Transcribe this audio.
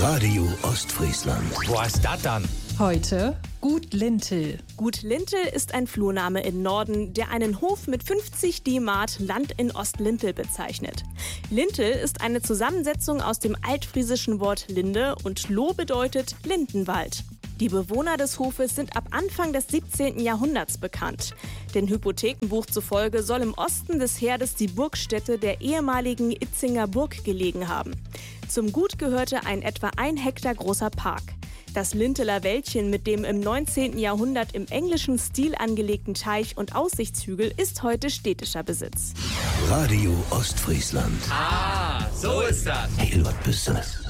Radio Ostfriesland. Wo ist das dann? Heute Gut Lintel. Gut Lintel ist ein Flurname im Norden, der einen Hof mit 50 Diemat Land in Ostlintel bezeichnet. Lintel ist eine Zusammensetzung aus dem altfriesischen Wort Linde und Loh bedeutet Lindenwald. Die Bewohner des Hofes sind ab Anfang des 17. Jahrhunderts bekannt. Dem Hypothekenbuch zufolge soll im Osten des Herdes die Burgstätte der ehemaligen Itzinger Burg gelegen haben. Zum Gut gehörte ein etwa 1 Hektar großer Park. Das Linteler Wäldchen mit dem im 19. Jahrhundert im englischen Stil angelegten Teich und Aussichtshügel ist heute städtischer Besitz. Radio Ostfriesland. Ah, so ist das. Hey, was Besonderes.